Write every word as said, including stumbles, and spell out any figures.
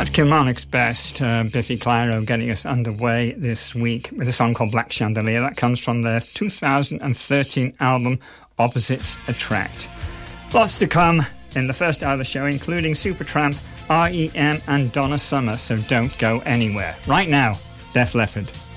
That's Kilmarnock's best, uh, Biffy Clyro, getting us underway this week with a song called Black Chandelier. That comes from their two thousand thirteen album, Opposites Attract. Lots to come in the first hour of the show, including Supertramp, R E M and Donna Summer, so don't go anywhere. Right now, Def Leppard.